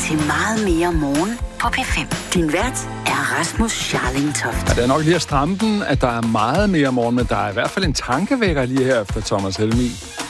til Meget mere morgen på P5. Din vært er Rasmus Scharling Toft. Ja, det er nok lige at stramme den, at der er meget mere morgen, men der er i hvert fald en tankevækker lige her efter Thomas Helmig.